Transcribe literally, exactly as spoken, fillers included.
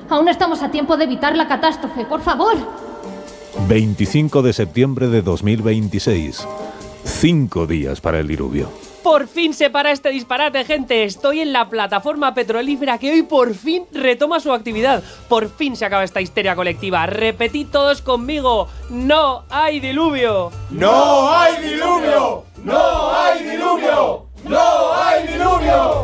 Aún estamos a tiempo de evitar la catástrofe, por favor. veinticinco de septiembre de dos mil veintiséis. Cinco días para el diluvio. Por fin se para este disparate, gente. Estoy en la plataforma petrolífera que hoy por fin retoma su actividad. Por fin se acaba esta histeria colectiva. Repetid todos conmigo. ¡No hay diluvio! ¡No hay diluvio! ¡No hay diluvio! ¡No hay diluvio!